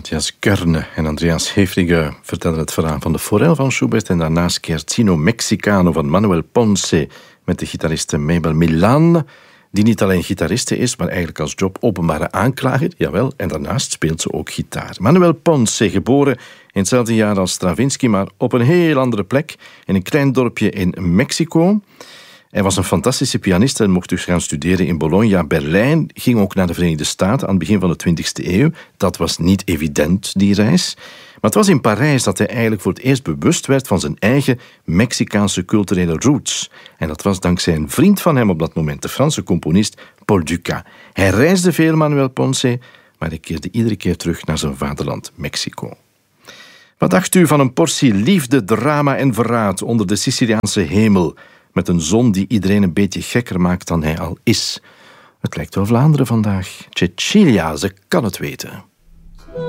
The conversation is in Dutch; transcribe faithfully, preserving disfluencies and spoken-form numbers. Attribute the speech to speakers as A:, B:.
A: Matthias Körne en Andreas Hefriger vertellen het verhaal van de Forel van Schubert en daarna Scherzino Mexicano van Manuel Ponce met de gitariste Mabel Milan, die niet alleen gitariste is, maar eigenlijk als job openbare aanklager, jawel, en daarnaast speelt ze ook gitaar. Manuel Ponce, geboren in hetzelfde jaar als Stravinsky, maar op een heel andere plek, in een klein dorpje in Mexico. Hij was een fantastische pianist en mocht dus gaan studeren in Bologna. Berlijn ging ook naar de Verenigde Staten aan het begin van de twintigste eeuw. Dat was niet evident, die reis. Maar het was in Parijs dat hij eigenlijk voor het eerst bewust werd van zijn eigen Mexicaanse culturele roots. En dat was dankzij een vriend van hem op dat moment, de Franse componist Paul Dukas. Hij reisde veel, Manuel Ponce, maar hij keerde iedere keer terug naar zijn vaderland, Mexico. Wat dacht u van een portie liefde, drama en verraad onder de Siciliaanse hemel, met een zon die iedereen een beetje gekker maakt dan hij al is? Het lijkt wel Vlaanderen vandaag. Cecilia, ze kan het weten.